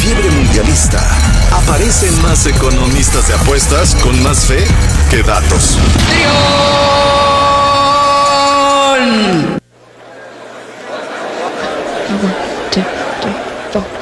fiebre mundialista, aparecen más economistas de apuestas con más fe que datos. One, two, three, four.